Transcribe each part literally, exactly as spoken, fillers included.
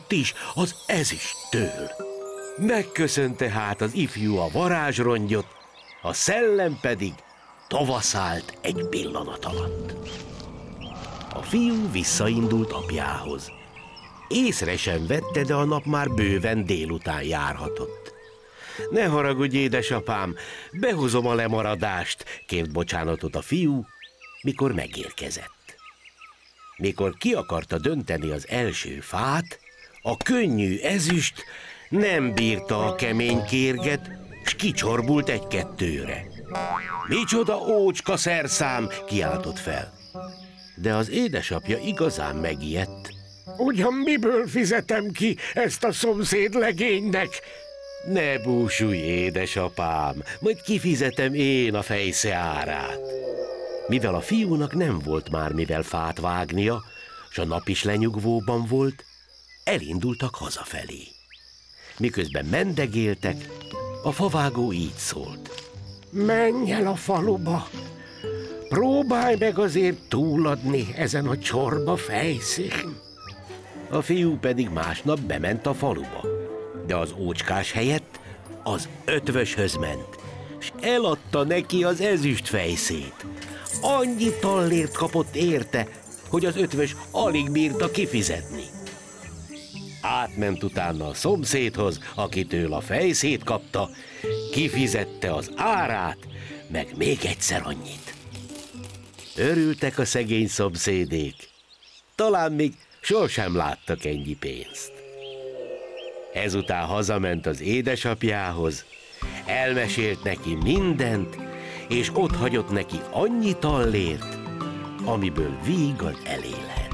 ott is az ezüsttől. Megköszönte hát az ifjú a varázsrongyot, a szellem pedig tavaszált egy pillanat alatt. A fiú visszaindult apjához. Észre sem vette, de a nap már bőven délután járhatott. Ne haragudj, édesapám, behozom a lemaradást, kért bocsánatot a fiú, mikor megérkezett. Mikor ki akarta dönteni az első fát, a könnyű ezüst nem bírta a kemény kérget, s kicsorbult egy-kettőre. Micsoda ócska szerszám, kiáltott fel. De az édesapja igazán megijedt. Ugyan miből fizetem ki ezt a szomszéd legénynek? Ne búsulj, édesapám, majd kifizetem én a fejsze árát. Mivel a fiúnak nem volt már mivel fát vágnia, s a nap is lenyugvóban volt, elindultak hazafelé. Miközben mendegéltek, a favágó így szólt. Menj el a faluba, próbálj meg azért túladni ezen a csorba fejszén. A fiú pedig másnap bement a faluba, de az ócskás helyett az ötvöshöz ment, s eladta neki az ezüst fejszét. Annyi tallért kapott érte, hogy az ötvös alig bírta kifizetni. Átment utána a szomszédhoz, akitől a fejszét kapta, kifizette az árát, meg még egyszer annyit. Örültek a szegény szomszédék. Talán még sosem láttak ennyi pénzt. Ezután hazament az édesapjához, elmesélt neki mindent, és ott hagyott neki annyi tallért, amiből vígan elélhet.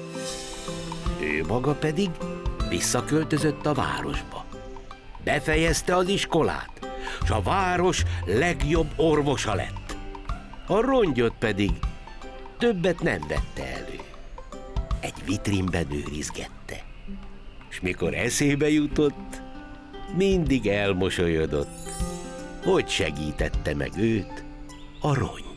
Ő maga pedig visszaköltözött a városba. Befejezte az iskolát, s a város legjobb orvosa lett. A rongyot pedig többet nem vette elő. Egy vitrínben őrizgette, s mikor eszébe jutott, mindig elmosolyodott, hogy segítette meg őt a rongy.